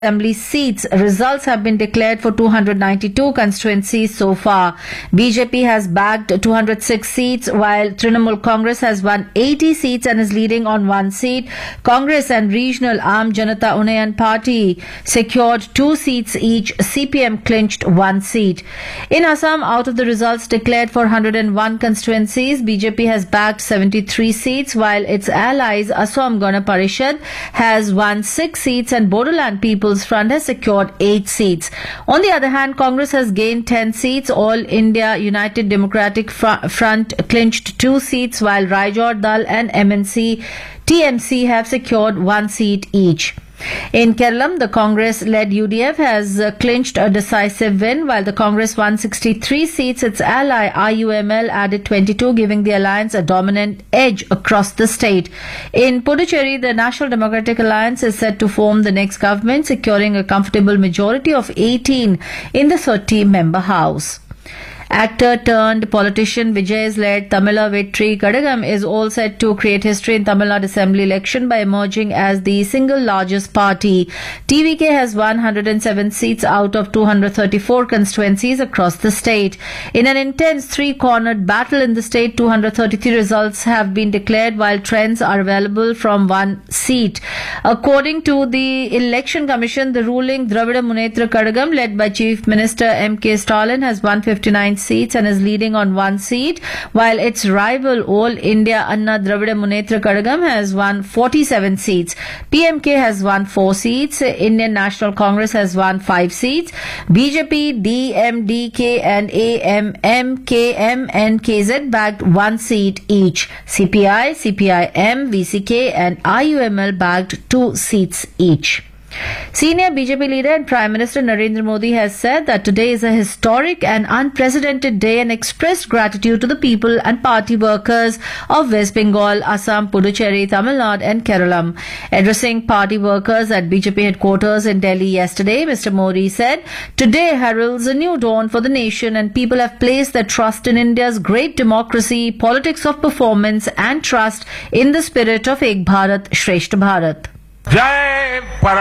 Assembly seats. Results have been declared for 292 constituencies so far. BJP has bagged 206 seats while Trinamool Congress has won 80 seats and is leading on one seat. Congress and Regional Aam Janata Unnayan Party secured 2 seats each. CPM clinched 1 seat. In Assam, out of the results declared for 101 constituencies, BJP has bagged 73 seats while its allies Assam Gana Parishad has won 6 seats and Bodoland People's Front has secured 8 seats. On the other hand, Congress has gained 10 seats. All India United Democratic Front clinched 2 seats while Raijor Dal and MNC TMC have secured 1 seat each. In Kerala, the Congress-led UDF has clinched a decisive win. While the Congress won 63 seats, its ally IUML added 22, giving the alliance a dominant edge across the state. In Puducherry, the National Democratic Alliance is set to form the next government, securing a comfortable majority of 18 in the 30-member House. Actor turned politician Vijay's led Tamila Vetri Kadagam is all set to create history in Tamil Nadu Assembly election by emerging as the single largest party. TVK has won 107 seats out of 234 constituencies across the state. In an intense three-cornered battle in the state, 233 results have been declared while trends are available from 1 seat. According to the Election Commission, the ruling Dravida Munnetra Kadagam led by Chief Minister M.K. Stalin has won 59 seats and is leading on 1 seat, while its rival All India Anna Dravida Munnetra Kadagam has won 47 seats. PMK has won 4 seats. Indian National Congress has won 5 seats. BJP, DMDK and AMM, KM and KZ bagged 1 seat each. CPI, CPIM, VCK and IUML bagged 2 seats each. Senior BJP leader and Prime Minister Narendra Modi has said that today is a historic and unprecedented day and expressed gratitude to the people and party workers of West Bengal, Assam, Puducherry, Tamil Nadu and Kerala. Addressing party workers at BJP headquarters in Delhi yesterday, Mr. Modi said, "Today heralds a new dawn for the nation and people have placed their trust in India's great democracy, politics of performance and trust in the spirit of Ek Bharat, Shreshtha Bharat." जय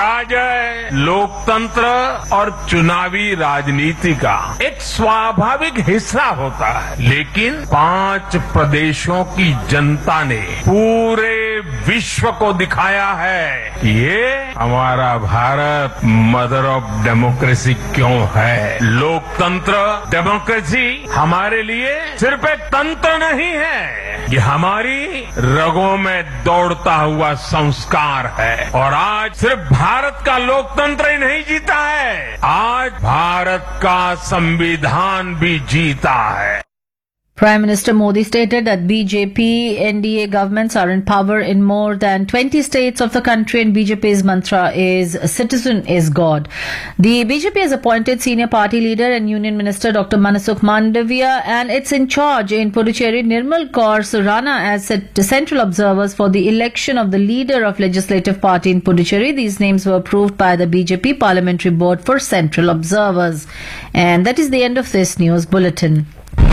पराजय लोकतंत्र और चुनावी राजनीति का एक स्वाभाविक हिस्सा होता है, लेकिन 5 प्रदेशों की जनता ने पूरे विश्व को दिखाया है कि ये हमारा भारत मदर ऑफ डेमोक्रेसी क्यों है। लोकतंत्र डेमोक्रेसी हमारे लिए सिर्फ एक तंत्र नहीं है, ये हमारी रगों में दौड़ता हुआ संस्कार है। और आज सिर्फ भारत का लोकतंत्र ही नहीं जीता है, आज भारत का संविधान भी जीता है। Prime Minister Modi stated that BJP NDA governments are in power in more than 20 states of the country and BJP's mantra is citizen is God. The BJP has appointed senior party leader and Union Minister Dr. Manasukh Mandavia and its in charge in Puducherry Nirmal Kaur Surana as central observers for the election of the leader of Legislative Party in Puducherry. These names were approved by the BJP Parliamentary Board for central observers. And that is the end of this news bulletin.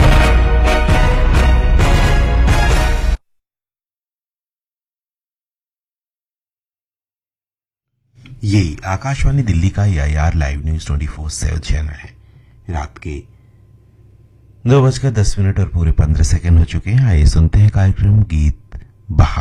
ये आकाशवाणी दिल्ली का EIR live news 24/7 channel है। रात के 2:10 और पूरे 15 second हो चुके हैं। आइए सुनते हैं कार्यक्रम गीत बहार।